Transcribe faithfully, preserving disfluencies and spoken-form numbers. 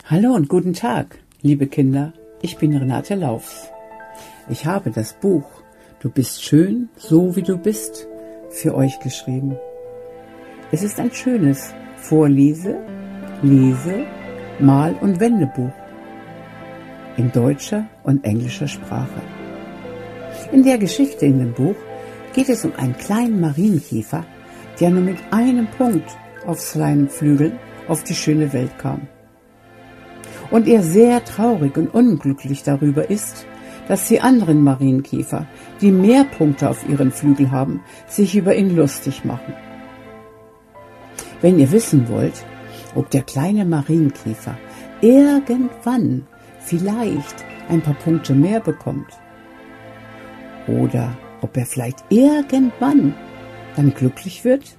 Hallo und guten Tag, liebe Kinder, ich bin Renate Laufs. Ich habe das Buch Du bist schön, so wie du bist für euch geschrieben. Es ist ein schönes Vorlese-, Lese-, Mal- und Wendebuch in deutscher und englischer Sprache. In der Geschichte in dem Buch geht es um einen kleinen Marienkäfer, der nur mit einem Punkt auf seinen Flügeln auf die schöne Welt kam. Und er sehr traurig und unglücklich darüber ist, dass die anderen Marienkäfer, die mehr Punkte auf ihren Flügeln haben, sich über ihn lustig machen. Wenn ihr wissen wollt, ob der kleine Marienkäfer irgendwann vielleicht ein paar Punkte mehr bekommt oder ob er vielleicht irgendwann dann glücklich wird,